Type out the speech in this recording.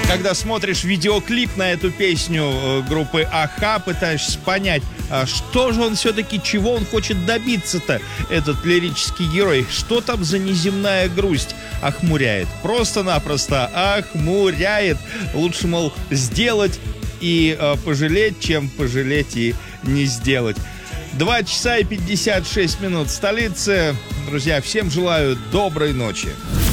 Когда смотришь видеоклип на эту песню группы Аха, пытаешься понять, что же он все-таки, чего он хочет добиться-то, этот лирический герой. Что там за неземная грусть охмуряет? Просто-напросто охмуряет. Лучше, мол, сделать и пожалеть, чем пожалеть и не сделать. 2 часа и 56 минут в столице. Друзья, всем желаю доброй ночи.